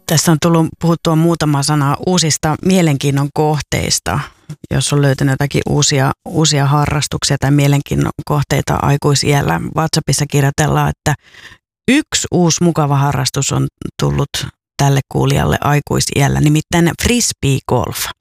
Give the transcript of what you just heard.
Tässä on tullut puhuttua muutama sana uusista mielenkiinnon kohteista. Jos on löytänyt jotakin uusia harrastuksia tai mielenkiinnon kohteita aikuisiällä. WhatsAppissa kirjoitellaan, että yksi uusi mukava harrastus on tullut tälle kuulijalle aikuisiällä, nimittäin frisbee-golf.